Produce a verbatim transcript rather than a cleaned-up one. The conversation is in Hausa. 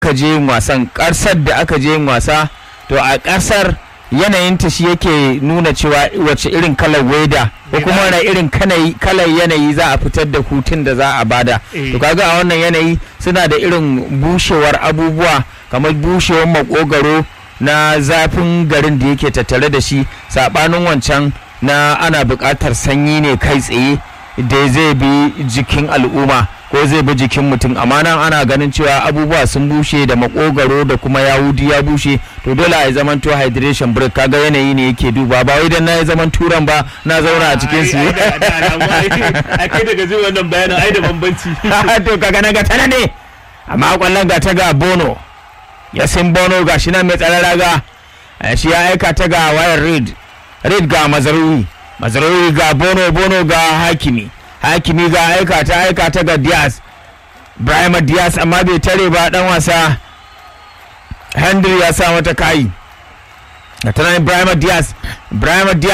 aka je yin wasan ƙasar da aka je yin wasa to a ƙasar yanayinta shi yake nuna cewa wace irin kalar weda ko kuma wani irin kalar yanayi za a fitar da hutun da za a bada to kaga a wannan yanayi suna da irin bushewar abubuwa kamar bushewar makogaro na zafin garin da yake tattare da shi sabanin wancan na ana buƙatar sanyi ne kai tsaye da zai bi jikin al'umma ko zai bi jikin mutum amma nan ana ganin cewa abubuwa sun bushe da makogaro da kuma yahudi ya bushe to dole a zaman to hydration break kaga yanayi ne yake duba ba wai dan na zaman turan ba na zauna a cikin su a kai daga zai wannan bayanin ai da bambanci to kaga na ga tana ne amma kwallon ga ta ga Bono Yasin Bono ga shi nan mai tsarara ga shi ya aika ta ga wayar Reed Reed ga Mazarui Mazarui ga Bono Bono ga Hakimi Hakimi ga aika ta aika ta ga Diaz Brahima Diaz amma bai tare ba dan wasa Henry ya sa mata kai ga tana Brahima Diaz Brahima Diaz